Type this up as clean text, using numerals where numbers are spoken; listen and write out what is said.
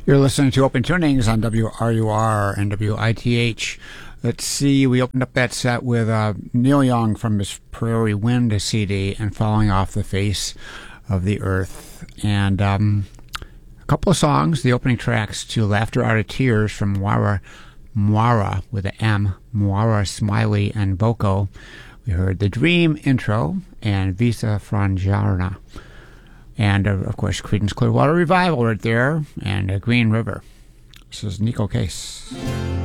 You're listening to Open Tunings on WRUR and WITH. Let's see, we opened up that set with Neil Young from his Prairie Wind CD and Falling Off the Face of the Earth. And a couple of songs, the opening tracks to Laughter Out of Tears from Mwara with an M, Mwara, Smiley, and Boko. We heard The Dream intro and Visa Frangiana. And, of course, Creedence Clearwater Revival right there, and Green River. This is Nico Case.